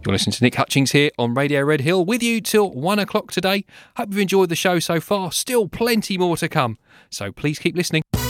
You're listening to Nick Hutchings here on Radio Red Hill with you till 1 o'clock today. Hope you've enjoyed the show so far. Still plenty more to come. So please keep listening.